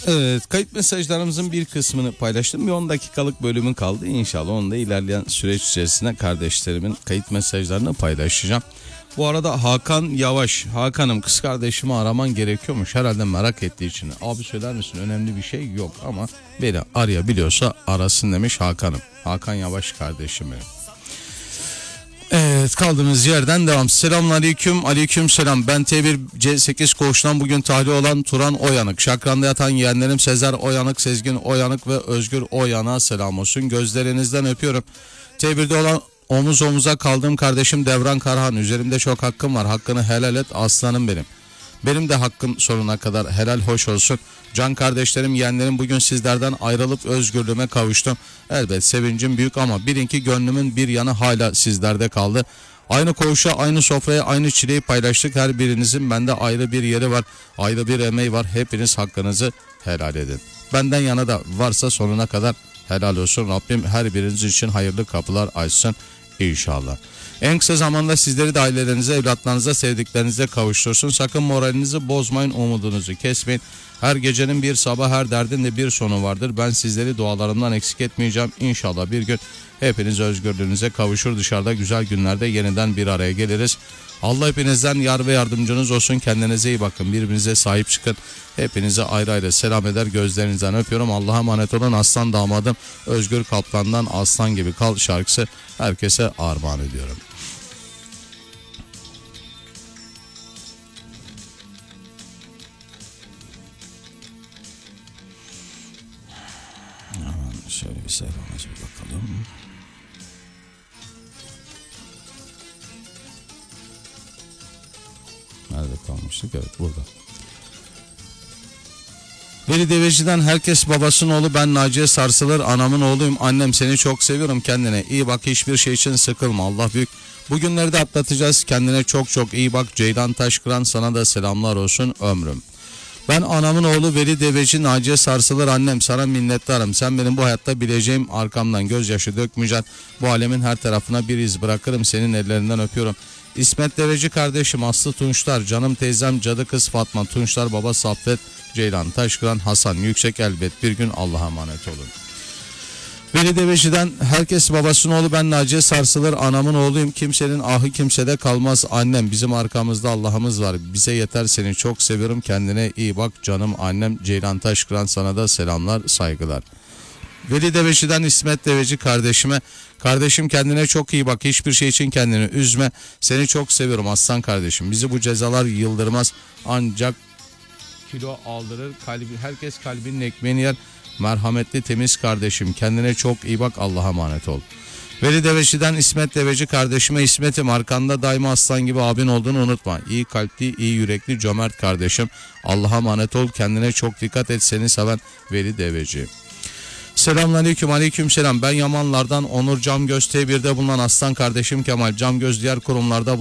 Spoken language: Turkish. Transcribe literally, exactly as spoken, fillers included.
Evet, kayıt mesajlarımızın bir kısmını paylaştım. Bir on dakikalık bölümün kaldı. İnşallah onu da ilerleyen süreç içerisinde kardeşlerimin kayıt mesajlarını paylaşacağım. Bu arada Hakan Yavaş, Hakan'ım kız kardeşimi araman gerekiyormuş. Herhalde merak ettiği için. Abi söyler misin? Önemli bir şey yok ama beni arayabiliyorsa arasın demiş Hakan'ım. Hakan Yavaş kardeşim benim. Evet, kaldığımız yerden devam. Selamünaleyküm. Aleyküm selam. Ben T bir C sekiz koğuştan bugün tahliye olan Turan Oyanık. Şakran'da yatan yeğenlerim Sezer Oyanık, Sezgin Oyanık ve Özgür Oyanık'a selam olsun. Gözlerinizden öpüyorum. T birde olan omuz omuza kaldığım kardeşim Devran Karhan. Üzerimde çok hakkım var. Hakkını helal et aslanım benim. Benim de hakkım sonuna kadar helal hoş olsun. Can kardeşlerim, yeğenlerim, bugün sizlerden ayrılıp özgürlüğüme kavuştum. Elbet sevincim büyük ama bilin ki gönlümün bir yanı hala sizlerde kaldı. Aynı koğuşa, aynı sofraya, aynı çileyi paylaştık. Her birinizin bende ayrı bir yeri var. Ayrı bir emeği var. Hepiniz hakkınızı helal edin. Benden yana da varsa sonuna kadar helal olsun. Rabbim her biriniz için hayırlı kapılar açsın inşallah. En kısa zamanda sizleri de ailelerinize, evlatlarınıza, sevdiklerinize kavuştursun. Sakın moralinizi bozmayın, umudunuzu kesmeyin. Her gecenin bir sabah, her derdin de bir sonu vardır. Ben sizleri dualarımdan eksik etmeyeceğim. İnşallah bir gün hepiniz özgürlüğünüze kavuşur. Dışarıda güzel günlerde yeniden bir araya geliriz. Allah hepinizden yar ve yardımcınız olsun. Kendinize iyi bakın. Birbirinize sahip çıkın. Hepinize ayrı ayrı selam eder, gözlerinizden öpüyorum. Allah'a emanet olun. Aslan damadım Özgür Kaplan'dan Aslan Gibi Kal şarkısı herkese armağan ediyorum. Şöyle bir sayfamıza bir bakalım. Nerede kalmıştık? Evet, burada. Veli Deveci'den herkes babasının oğlu, ben Naciye Sarsılır anamın oğluyum. Annem seni çok seviyorum, kendine iyi bak, hiçbir şey için sıkılma, Allah büyük. Bugünleri de atlatacağız, kendine çok çok iyi bak. Ceylan Taşkıran, sana da selamlar olsun ömrüm. Ben anamın oğlu Veli Deveci, Naciye Sarsılır annem, sana minnettarım. Sen benim bu hayatta bileceğim, arkamdan gözyaşı dökmeyeceksin. Bu alemin her tarafına bir iz bırakırım, senin ellerinden öpüyorum. İsmet Deveci kardeşim Aslı Tunçlar, canım teyzem cadı kız Fatma Tunçlar, baba Saffet Ceylan Taşkıran, Hasan Yüksek, elbet bir gün Allah'a emanet olun. Veli Deveci'den herkes babasının oğlu, ben Naciye Sarsılır anamın oğluyum. Kimsenin ahı kimsede kalmaz annem, bizim arkamızda Allah'ımız var. Bize yeter, seni çok seviyorum, kendine iyi bak canım annem. Ceylan Taşkıran, sana da selamlar saygılar. Veli Deveci'den İsmet Deveci kardeşime, kardeşim kendine çok iyi bak, hiçbir şey için kendini üzme, seni çok seviyorum aslan kardeşim. Bizi bu cezalar yıldırmaz, ancak kilo aldırır. Kalbi, herkes kalbinin ekmeğini yer. Merhametli temiz kardeşim, kendine çok iyi bak, Allah'a emanet ol. Veli Deveci'den İsmet Deveci kardeşime, İsmet'im arkanda daima aslan gibi abin olduğunu unutma. İyi kalpli, iyi yürekli, cömert kardeşim, Allah'a emanet ol, kendine çok dikkat et, seni seven Veli Deveci. Selamünaleyküm, aleyküm selam. Ben Yamanlardan Onur Camgöz, T birde bulunan aslan kardeşim Kemal. Camgöz diğer kurumlarda